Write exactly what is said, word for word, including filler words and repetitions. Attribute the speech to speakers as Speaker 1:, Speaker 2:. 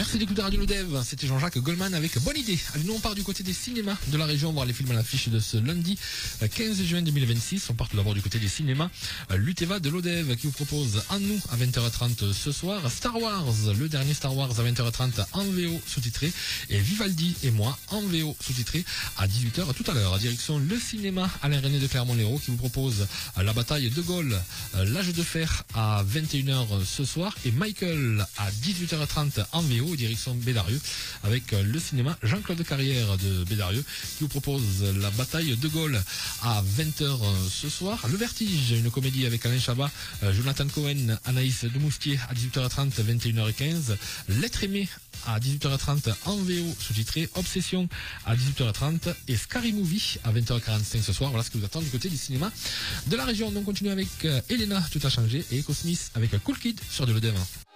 Speaker 1: Merci d'écouter Radio Lodev. C'était Jean-Jacques Goldman avec Bonne Idée. Allez, nous on part du côté des cinémas de la région, voir les films à l'affiche de ce lundi quinze juin deux mille vingt-six. On part tout d'abord du côté des cinémas. L'Uteva de Lodev qui vous propose En nous à vingt heures trente ce soir. Star Wars, le dernier Star Wars à vingt heures trente en V O sous-titré. Et Vivaldi et moi en V O sous-titré à dix-huit heures tout à l'heure. Direction le cinéma Alain René de Clermont-Lérault qui vous propose la bataille de Gaulle, l'âge de fer à vingt et une heures ce soir. Et Michael à dix-huit heures trente en V O, direction Bédarieux, avec le cinéma Jean-Claude Carrière de Bédarieux qui vous propose la bataille de Gaulle à vingt heures ce soir. Le Vertige, une comédie avec Alain Chabat, Jonathan Cohen, Anaïs Demoustier à dix-huit heures trente, vingt et une heures quinze. L'être aimé à dix-huit heures trente en V O sous-titré, Obsession à dix-huit heures trente et Scary Movie à vingt heures quarante-cinq ce soir. Voilà ce que vous attend du côté du cinéma de la région. Donc on continue avec Elena, Tout a changé, et Echo Smith avec Cool Kid sur de l'E D M.